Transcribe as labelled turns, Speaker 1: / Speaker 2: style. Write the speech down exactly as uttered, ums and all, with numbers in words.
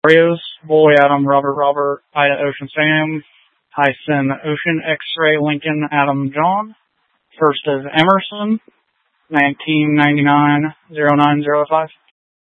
Speaker 1: Oreos, Boy Adam, Robert Robert, Ida Ocean Sam, Hyson Ocean, X-Ray Lincoln, Adam John. First is Emerson, nineteen ninety-nine, oh nine oh five.